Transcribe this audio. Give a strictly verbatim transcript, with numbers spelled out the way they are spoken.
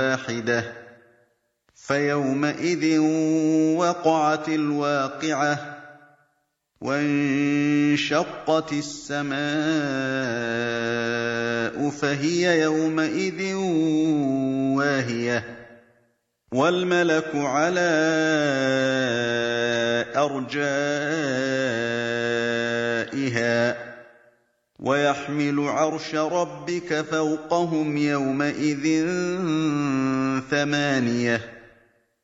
وَاحِدَةٌ فَيَوْمَئِذٍ وَقَعَتِ الْوَاقِعَةُ وَانشَقَّتِ السَّمَاءُ فَهِيَ يَوْمَئِذٍ وَاهِيَةٌ وَالْمَلَكُ عَلَىٰ أَرْجَائِهَا وَيَحْمِلُ عَرْشَ رَبِّكَ فَوْقَهُمْ يَوْمَئِذٍ ثَمَانِيَةٌ